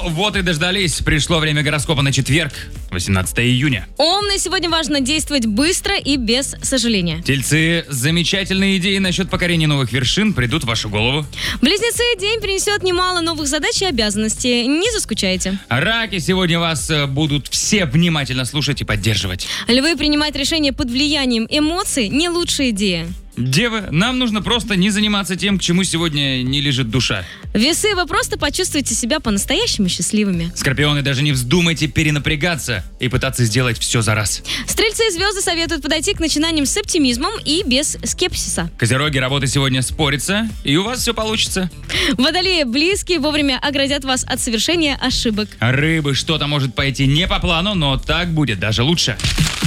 Ну, вот и дождались. Пришло время гороскопа на четверг, 18 июня. Умный, сегодня важно действовать быстро и без сожаления. Тельцы, замечательные идеи насчет покорения новых вершин придут в вашу голову. Близнецы, день принесет немало новых задач и обязанностей. Не заскучайте. Раки, сегодня вас будут все внимательно слушать и поддерживать. Львы, принимать решения под влиянием эмоций – не лучшая идея. Девы, нам нужно просто не заниматься тем, к чему сегодня не лежит душа. Весы, вы просто почувствуете себя по-настоящему счастливыми. Скорпионы, даже не вздумайте перенапрягаться и пытаться сделать все за раз. Стрельцы и звезды советуют подойти к начинаниям с оптимизмом и без скепсиса. Козероги, работа сегодня спорится, и у вас все получится. Водолеи, близкие вовремя оградят вас от совершения ошибок. Рыбы, что-то может пойти не по плану, но так будет даже лучше.